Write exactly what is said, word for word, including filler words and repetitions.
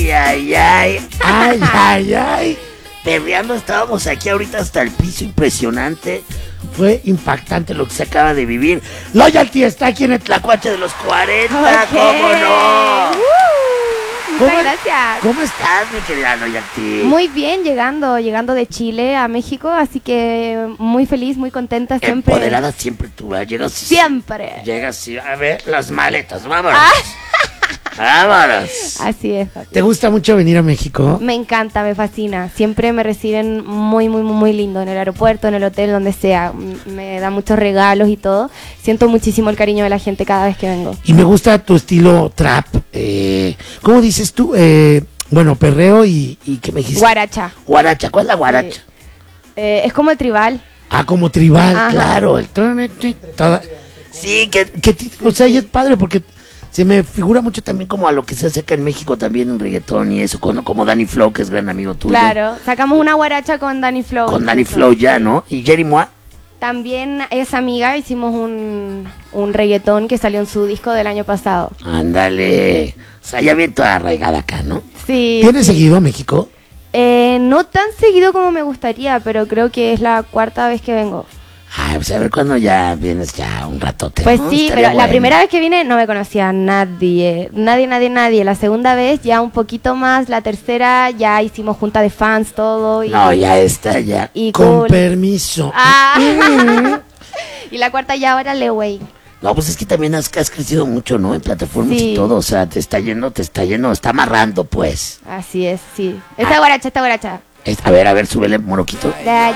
Ay, ay, ay, ay, ay, ay. Perreando estábamos aquí ahorita hasta el piso, impresionante. Fue impactante lo que se acaba de vivir. Loyalty está aquí en el Tlacuache de los cuarenta, Okay. ¿cómo no? Uh, ¿Cómo, muchas gracias. ¿Cómo estás, mi querida Loyalty? Muy bien, llegando, llegando de Chile a México, así que muy feliz, muy contenta siempre. Empoderada siempre tú, ¿eh? Llegas Siempre. Llegas y a ver las maletas, vámonos. Ah. Vámonos. Así es, papi. ¿Te gusta mucho venir a México? Me encanta, me fascina. Siempre me reciben muy, muy, muy, muy lindo en el aeropuerto, en el hotel, donde sea. M- Me dan muchos regalos y todo. Siento muchísimo el cariño de la gente cada vez que vengo. Y me gusta tu estilo trap. Eh, ¿Cómo dices tú? Eh, bueno, perreo y, y ¿qué me dijiste? Guaracha. Guaracha, ¿cuál es la guaracha? Eh, es como el tribal. Ah, como tribal, Ajá. claro. El toda- sí, que, que ti- o sea, y es padre porque se me figura mucho también como a lo que se hace acá en México también en reggaetón y eso, como, como Danny Flow, que es gran amigo tuyo. Claro. Sacamos una guaracha con Danny Flow. Con Danny incluso. Flow ya, ¿no? Y Jerry Moa. También es amiga, hicimos un, un reggaetón que salió en su disco del año pasado. Ándale. O sea, ya bien toda arraigada acá, ¿no? Sí. ¿Tienes seguido a México? Eh, no tan seguido como me gustaría, pero creo que es la cuarta vez que vengo. Ay, pues a ver cuándo ya vienes ya un ratote. Pues ¿no? sí, Estaría pero la bueno. primera vez que vine no me conocía a nadie, nadie, nadie, nadie. La segunda vez ya un poquito más, la tercera ya hicimos junta de fans, todo. Y, No, ya está, ya. y Con cool. permiso. Ah. Y la cuarta ya ahora le güey. No, pues es que también has, has crecido mucho, ¿no? En plataformas Sí. y todo. O sea, te está yendo, te está yendo, está amarrando, pues. Así es, sí. Esta guaracha, esta guaracha. Es- a ver, a ver, súbele, moroquito. Ya,